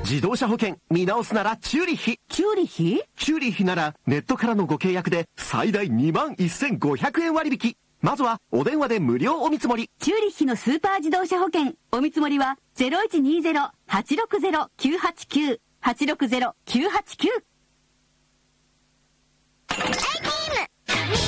自動車保険見直すならチューリッヒ。 チューリッヒ？ チューリッヒならネットからのご契約で最大21,500円割引。まずはお電話で無料お見積もり。 チューリッヒのスーパー自動車保険お見積もりは 0120-860-989 860-989。